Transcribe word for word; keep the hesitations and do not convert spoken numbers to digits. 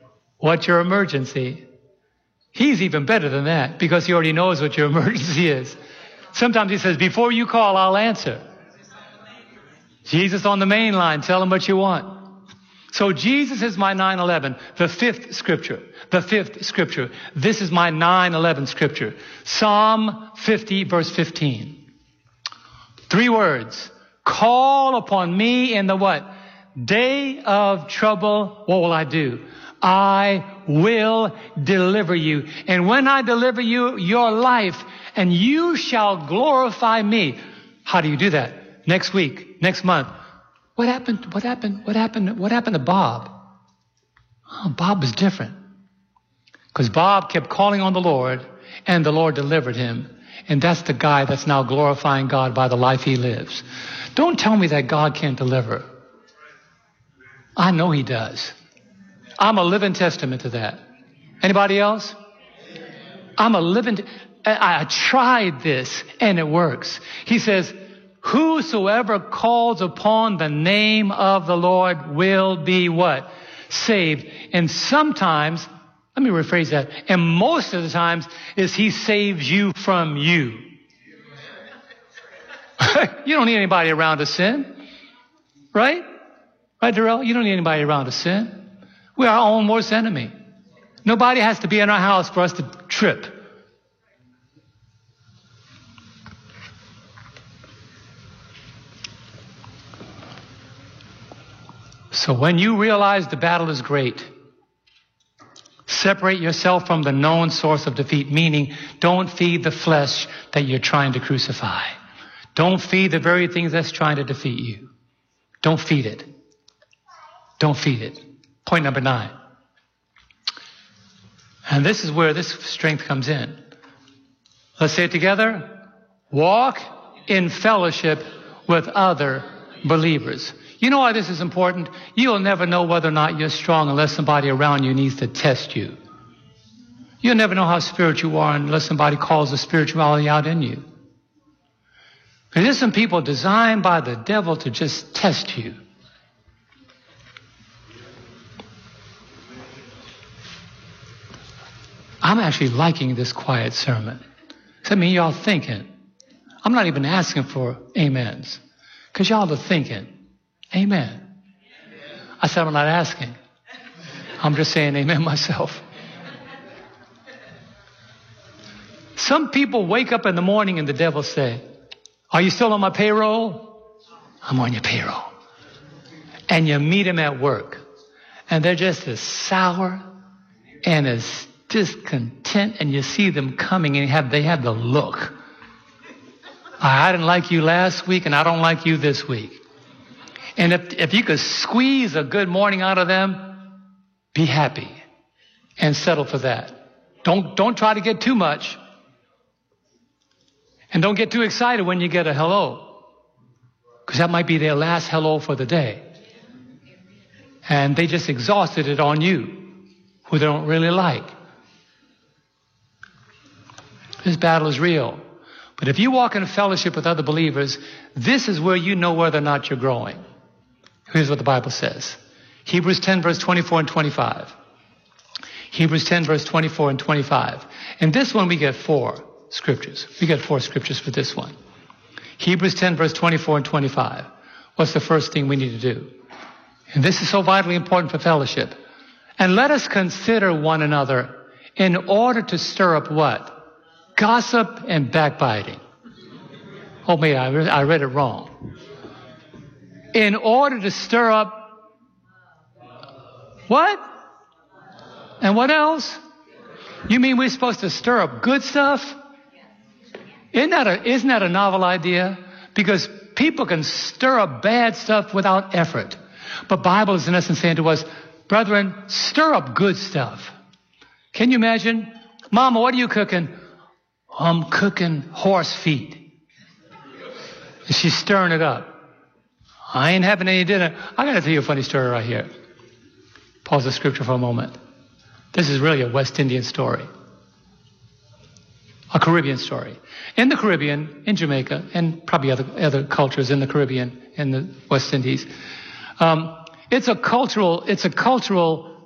What's your emergency? He's even better than that because he already knows what your emergency is. Sometimes he says, before you call, I'll answer. Jesus on the main line, tell him what you want. So Jesus is my nine eleven, the fifth scripture, the fifth scripture. This is my nine eleven scripture. Psalm fifty, verse fifteen. Three words. Call upon me in the what? Day of trouble. What will I do? I will deliver you. And when I deliver you, your life, and you shall glorify me. How do you do that? Next week, next month. What happened? What happened? What happened? What happened to Bob? Oh, Bob was different. Because Bob kept calling on the Lord, and the Lord delivered him. And that's the guy that's now glorifying God by the life he lives. Don't tell me that God can't deliver. I know he does. I'm a living testament to that. Anybody else? I'm a living... I tried this, and it works. He says, whosoever calls upon the name of the Lord will be what? Saved. And sometimes, let me rephrase that, and most of the times is he saves you from you. You don't need anybody around to sin. Right? Right, Darrell? You don't need anybody around to sin. We're our own worst enemy. Nobody has to be in our house for us to trip. So when you realize the battle is great, separate yourself from the known source of defeat, meaning don't feed the flesh that you're trying to crucify. Don't feed the very things that's trying to defeat you. Don't feed it. Don't feed it. Point number nine. And this is where this strength comes in. Let's say it together. Walk in fellowship with other believers. You know why this is important? You'll never know whether or not you're strong unless somebody around you needs to test you. You'll never know how spiritual you are unless somebody calls the spirituality out in you. There's some people designed by the devil to just test you. I'm actually liking this quiet sermon. Does that mean y'all thinking? I'm not even asking for amens. Because y'all are thinking. Amen. I said I'm not asking. I'm just saying amen myself. Some people wake up in the morning and the devil say, are you still on my payroll? I'm on your payroll. And you meet them at work. And they're just as sour and as discontent. And you see them coming and have, they have the look. I didn't like you last week and I don't like you this week. And if, if you could squeeze a good morning out of them, be happy and settle for that. Don't, don't try to get too much. And don't get too excited when you get a hello. Because that might be their last hello for the day. And they just exhausted it on you, who they don't really like. This battle is real. But if you walk in fellowship with other believers, this is where you know whether or not you're growing. Here's what the Bible says. Hebrews ten, verse twenty-four and twenty-five. Hebrews ten, verse twenty-four and twenty-five. And this one we get four scriptures. We get four scriptures for this one. Hebrews ten, verse twenty-four and twenty-five. What's the first thing we need to do? And this is so vitally important for fellowship. And let us consider one another in order to stir up what? Gossip and backbiting. Oh, maybe I read, I read it wrong. In order to stir up what? And what else? You mean we're supposed to stir up good stuff? Isn't that a, isn't that a novel idea? Because people can stir up bad stuff without effort. But Bible is in essence saying to us, brethren, stir up good stuff. Can you imagine? Mama, what are you cooking? I'm cooking horse feet. And she's stirring it up. I ain't having any dinner. I got to tell you a funny story right here. Pause the scripture for a moment. This is really a West Indian story. A Caribbean story. In the Caribbean, in Jamaica, and probably other, other cultures in the Caribbean, in the West Indies, um, it's a cultural, it's a cultural